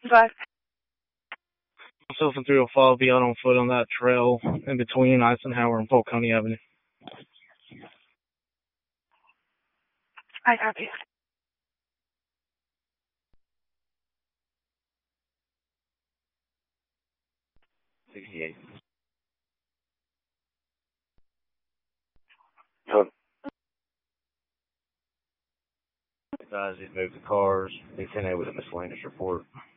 But Myself and 305 be out on foot on that trail in between Eisenhower and Polk County Avenue. I copy. 68. So, Guys, he's moved the cars. They sent out with a miscellaneous report.